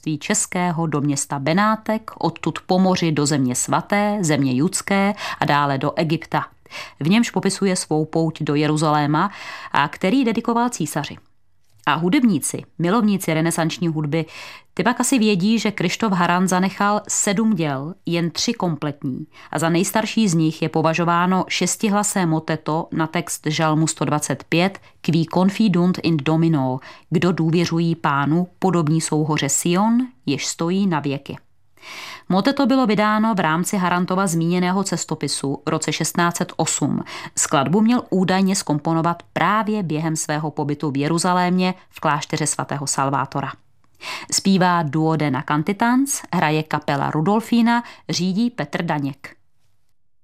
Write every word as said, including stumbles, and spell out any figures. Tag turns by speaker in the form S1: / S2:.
S1: království českého do města Benátek, odtud po moři do země svaté, země judské a dále do Egypta. V němž popisuje svou pouť do Jeruzaléma, a který dedikoval císaři. A hudebníci, milovníci renesanční hudby, ty pak asi vědí, že Kryštof Haran zanechal sedm děl, jen tři kompletní. A za nejstarší z nich je považováno šestihlasé moteto na text žalmu sto dvacet pět Qui confidunt in Domino, kdo důvěřují Pánu, podobní jsou hoře Sion, jež stojí na věky. Moteto bylo vydáno v rámci Harantova zmíněného cestopisu v roce šestnáct set osm. Skladbu měl údajně zkomponovat právě během svého pobytu v Jeruzalémě v klášteře svatého Salvátora. Zpívá Duodena Cantitans, hraje kapela Rudolfína, řídí Petr Daněk.